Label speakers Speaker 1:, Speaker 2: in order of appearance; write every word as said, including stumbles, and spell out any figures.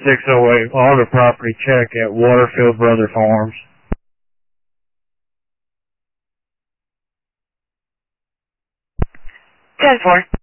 Speaker 1: six oh eight auto property check at Waterfield Brother Farms.
Speaker 2: ten four.